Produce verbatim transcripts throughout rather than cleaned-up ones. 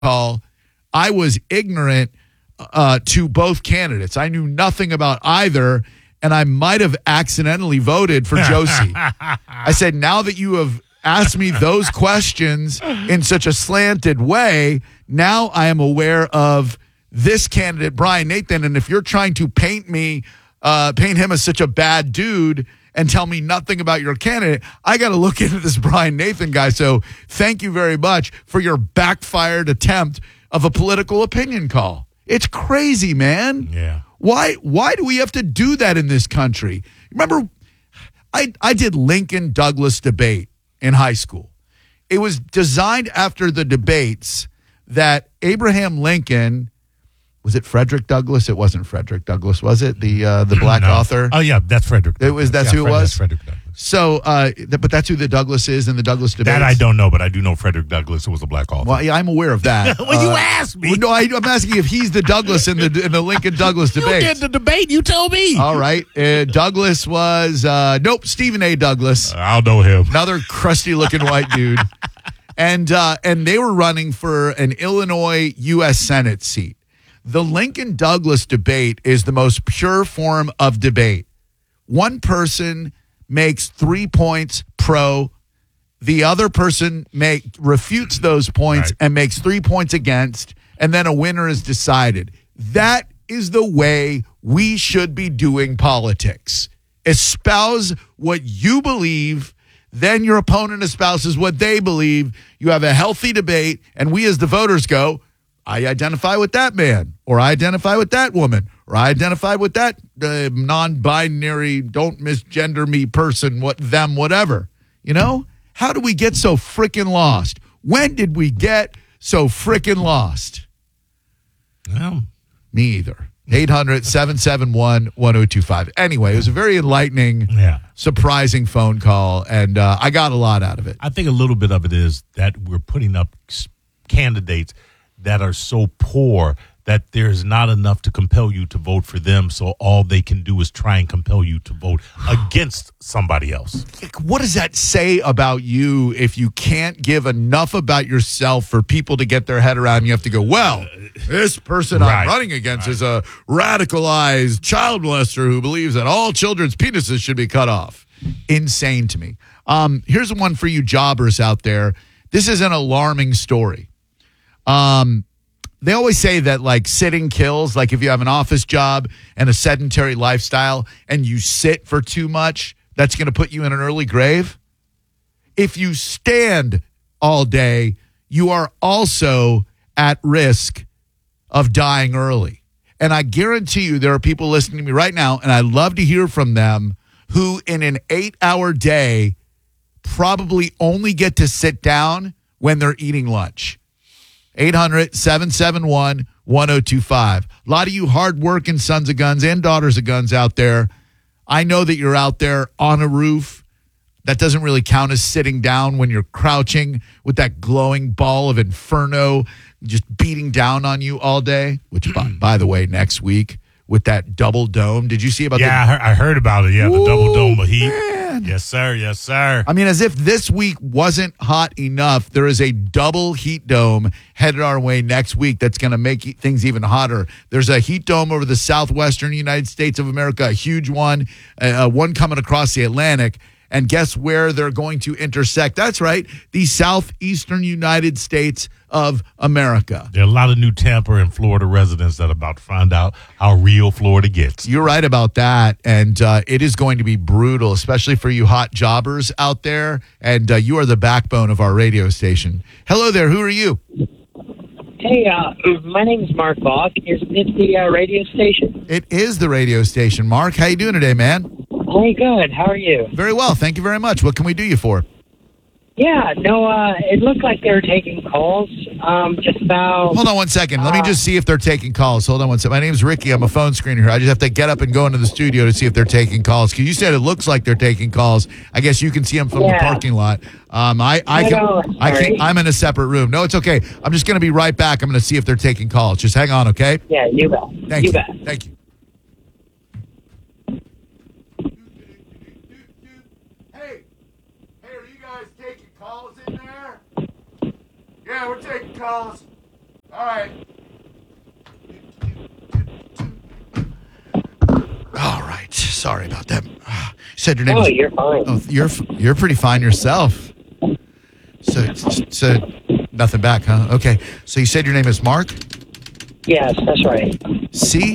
call, I was ignorant uh, to both candidates. I knew nothing about either, and I might have accidentally voted for Josie. I said, now that you have asked me those questions in such a slanted way, now I am aware of this candidate, Brian Nathan, and if you're trying to paint me, uh, paint him as such a bad dude and tell me nothing about your candidate, I got to look into this Brian Nathan guy. So thank you very much for your backfired attempt of a political opinion call. It's crazy, man. Yeah. Why why do we have to do that in this country? Remember, I, I did Lincoln Douglas debate in high school. It was designed after the debates that Abraham Lincoln, was it Frederick Douglass? It wasn't Frederick Douglass, was it? The uh, the black no. author? Oh, yeah, that's Frederick It was, that's yeah, who Fred, it was? That's Frederick Douglass. So, uh, th- but that's who the Douglass is in the Douglass debates? That I don't know, but I do know Frederick Douglass was a black author. Well, yeah, I'm aware of that. well, uh, you asked me. Well, no, I, I'm asking if he's the Douglass in the in the Lincoln Douglas debate. You did the debate. You told me. All right. Uh, Douglas was, uh, nope, Stephen A. Douglas. Uh, I'll know him. Another crusty-looking white dude. And uh, and they were running for an Illinois U S Senate seat. The Lincoln Douglas debate is the most pure form of debate. One person makes three points pro, the other person make refutes those points right. and makes three points against, and then a winner is decided. That is the way we should be doing politics. Espouse what you believe, then your opponent espouses what they believe. You have a healthy debate, and we as the voters go, I identify with that man, or I identify with that woman, or I identify with that uh, non-binary, don't misgender me person, what them, whatever. You know? How do we get so freaking lost? When did we get so freaking lost? Well, me either. eight hundred, seven seven one, one oh two five. Anyway, it was a very enlightening, yeah. surprising phone call, and uh, I got a lot out of it. I think a little bit of it is that we're putting up candidates that are so poor that there's not enough to compel you to vote for them, so all they can do is try and compel you to vote against somebody else. What does that say about you if you can't give enough about yourself for people to get their head around? You have to go, well, this person right. I'm running against right. is a radicalized child molester who believes that all children's penises should be cut off. Insane to me. Um, here's one for you jobbers out there. This is an alarming story. Um, they always say that like sitting kills, like if you have an office job and a sedentary lifestyle and you sit for too much, that's going to put you in an early grave. If you stand all day, you are also at risk of dying early. And I guarantee you there are people listening to me right now, and I'd love to hear from them, who in an eight-hour day probably only get to sit down when they're eating lunch. eight hundred, seven seven one, one oh two five. A lot of you hardworking sons of guns and daughters of guns out there, I know that you're out there on a roof. That doesn't really count as sitting down when you're crouching with that glowing ball of inferno just beating down on you all day, which, by, by the way, next week with that double dome. Did you see about yeah, the... Yeah, I heard about it. Yeah, Ooh, the double dome of heat. Man. Yes, sir. Yes, sir. I mean, as if this week wasn't hot enough, there is a double heat dome headed our way next week that's going to make things even hotter. There's a heat dome over the southwestern United States of America, a huge one, uh, one coming across the Atlantic. And guess where they're going to intersect? That's right, the southeastern United States of America. There are a lot of new Tampa and Florida residents that are about to find out how real Florida gets. You're right about that. And uh, it is going to be brutal, especially for you hot jobbers out there. And uh, you are the backbone of our radio station. Hello there. Who are you? Hey, uh, my name is Mark Bach. Is this the uh, radio station? It is the radio station. Mark, how you doing today, man? Hey, good. How are you? Very well. Thank you very much. What can we do you for? Yeah, no, uh, it looked like they were taking calls um, just about... Hold on one second. Let uh, me just see if they're taking calls. Hold on one second. My name's Ricky. I'm a phone screener here. I just have to get up and go into the studio to see if they're taking calls. Because you said it looks like they're taking calls. I guess you can see them from yeah. the parking lot. Um, I, I can, no, I can, I'm in a separate room. No, it's okay. I'm just going to be right back. I'm going to see if they're taking calls. Just hang on, okay? Yeah, you bet. Thank you. you. bet. Thank you. Yeah, we're taking calls. All right. All right. Sorry about that. You said your name Oh, was... you're fine. Oh, you're you're pretty fine yourself. So, so nothing back, huh? Okay. So you said your name is Mark? Yes, that's right. C?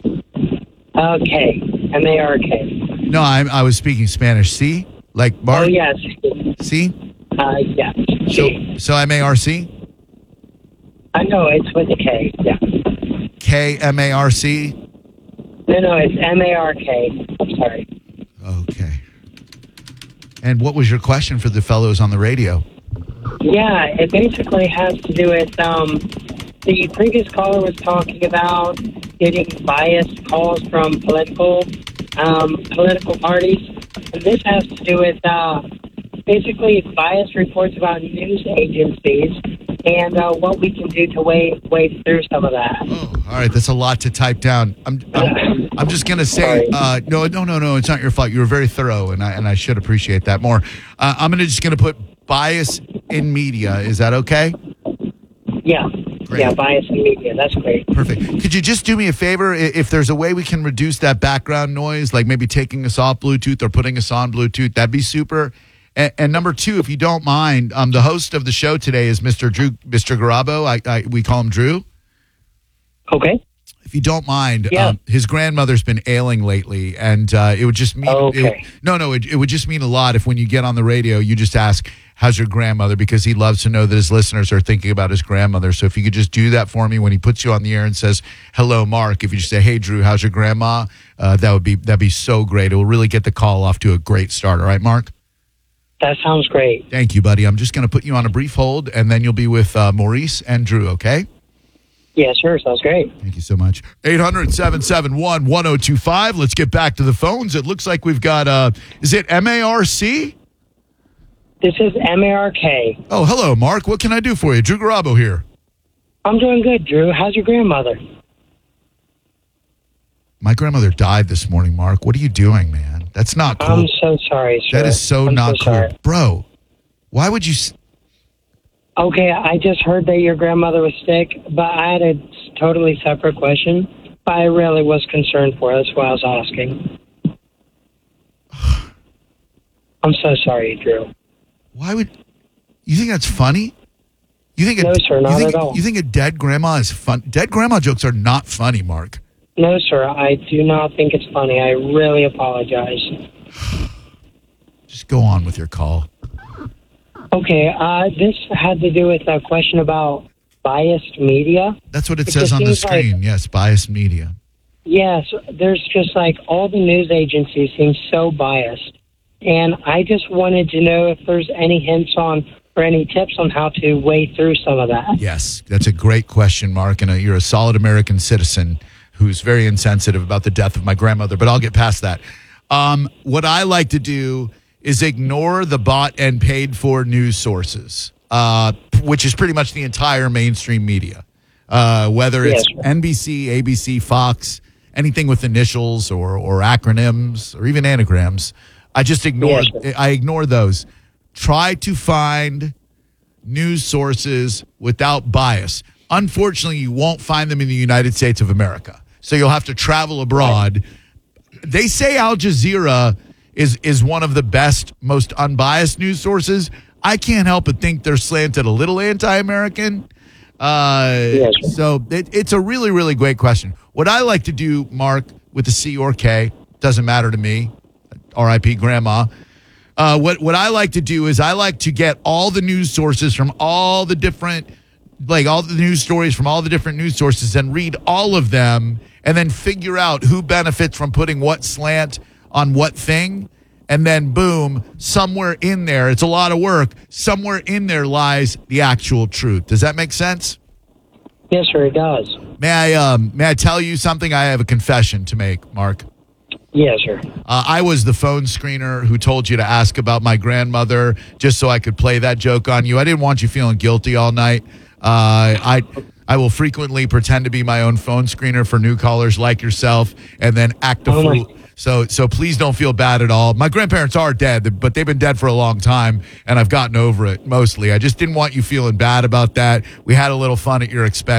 Uh, K. M A R K. No, I I was speaking Spanish. C? Like Mark? Oh, yes. C? Uh, yes. So, K. so M A R C? I know it's with a K. Yeah. K M A R C? No, no, it's M A R K. I'm sorry. Okay. And what was your question for the fellows on the radio? Yeah, it basically has to do with um, the previous caller was talking about getting biased calls from political um, political parties, and this has to do with uh, basically biased reports about news agencies and uh, what we can do to wade wade through some of that. Oh, all right. That's a lot to type down. I'm I'm, I'm just gonna say uh, no, no, no, no. It's not your fault. You were very thorough, and I and I should appreciate that more. Uh, I'm gonna just gonna put bias in media. Is that okay? Yeah, Great. yeah, bias in media. That's great. Perfect. Could you just do me a favor? I- If there's a way we can reduce that background noise, like maybe taking us off Bluetooth or putting us on Bluetooth, that'd be super. And, and number two, if you don't mind, um, the host of the show today is Mister Drew, Mister Garabo. I, I we call him Drew. Okay. If you don't mind, Yeah. um, his grandmother's been ailing lately, and uh, it would just mean Okay. it, no, no, it, it would just mean a lot if when you get on the radio, you just ask, "How's your grandmother?" Because he loves to know that his listeners are thinking about his grandmother. So if you could just do that for me when he puts you on the air and says, "Hello, Mark," if you just say, "Hey, Drew, how's your grandma?" Uh, that would be that'd be so great. It will really get the call off to a great start. All right, Mark. That sounds great. Thank you, buddy. I'm just going to put you on a brief hold, and then you'll be with uh, Maurice and Drew. Okay. Yeah, sure. Sounds great. Thank you so much. eight hundred, seven seven one, one oh two five. Let's get back to the phones. It looks like we've got, uh, is it M A R C? This is M A R K. Oh, hello, Mark. What can I do for you? Drew Garabo here. I'm doing good, Drew. How's your grandmother? My grandmother died this morning, Mark. What are you doing, man? That's not cool. I'm so sorry, sir. That is so I'm not so cool. sorry. Bro, why would you... S- Okay, I just heard that your grandmother was sick, but I had a totally separate question. But I really was concerned for her. That's why I was asking. I'm so sorry, Drew. why would... You think that's funny? You think a, No, sir, not you think, at all. You think a dead grandma is fun? Dead grandma jokes are not funny, Mark. No, sir, I do not think it's funny. I really apologize. Just go on with your call. Okay, uh, this had to do with a question about biased media. That's what it It says just on the seems like- screen. Yes, biased media. Yes, there's just like all the news agencies seem so biased. And I just wanted to know if there's any hints on or any tips on how to wade through some of that. Yes, that's a great question, Mark. And uh, you're a solid American citizen who's very insensitive about the death of my grandmother, but I'll get past that. Um, what I like to do is ignore the bought and paid for news sources, uh, which is pretty much the entire mainstream media, uh, whether it's Yes. N B C, A B C, Fox, anything with initials or, or acronyms or even anagrams. I just ignore. Yes. I ignore those. Try to find news sources without bias. Unfortunately, you won't find them in the United States of America. So you'll have to travel abroad. They say Al Jazeera is is one of the best, most unbiased news sources. I can't help but think they're slanted a little anti-American. Uh, Yes. So it, it's a really, really great question. What I like to do, Mark, with the C or K, doesn't matter to me, R I P grandma. Uh, what, what I like to do is I like to get all the news sources from all the different, like all the news stories from all the different news sources and read all of them and then figure out who benefits from putting what slant on what thing. And then boom, somewhere in there, it's a lot of work. Somewhere in there lies the actual truth. Does that make sense? Yes, sir, it does. May I, um, may I tell you something? I have a confession to make, Mark. Yes, sir. Uh, I was the phone screener who told you to ask about my grandmother just so I could play that joke on you. I didn't want you feeling guilty all night. Uh, I I will frequently pretend to be my own phone screener for new callers like yourself and then act a Oh, my- fool. So so please don't feel bad at all. My grandparents are dead, but they've been dead for a long time, and I've gotten over it mostly. I just didn't want you feeling bad about that. We had a little fun at your expense.